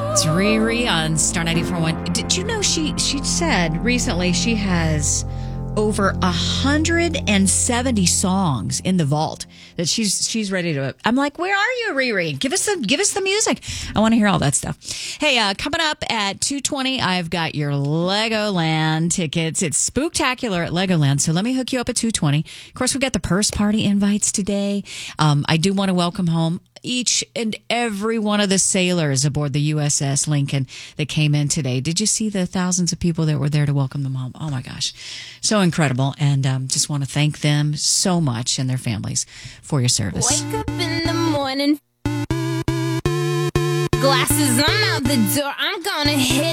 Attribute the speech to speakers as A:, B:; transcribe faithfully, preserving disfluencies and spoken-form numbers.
A: It's Riri on Star ninety-four point one. Did you know she she said recently she has over one hundred seventy songs in the vault that she's she's ready to. I'm like, where are you, Riri? Give us the give us the music. I want to hear all that stuff. Hey, uh, coming up at two twenty, I've got your Legoland tickets. It's spooktacular at Legoland, so let me hook you up at two twenty. Of course, we got the purse party invites today. Um, I do want to welcome home each and every one of the sailors aboard the U S S Lincoln that came in today. Did you see the thousands of people that were there to welcome them home? Oh my gosh, so incredible. And um, just want to thank them so much and their families for your service.
B: Wake up in the morning, glasses, I'm out the door, I'm gonna hit